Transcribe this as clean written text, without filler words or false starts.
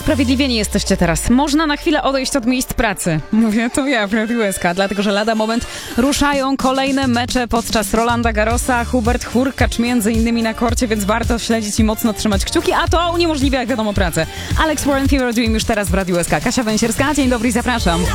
Usprawiedliwieni jesteście teraz. Można na chwilę odejść od miejsc pracy. Mówię to ja w Radiu SK, dlatego że lada moment ruszają kolejne mecze podczas Rolanda Garrosa. Hubert Hurkacz między innymi na korcie, więc warto śledzić i mocno trzymać kciuki, a to uniemożliwia, jak wiadomo, pracę. Alex Warren, Fever Dream już teraz w Radiu SK. Kasia Węsierska, dzień dobry i zapraszam.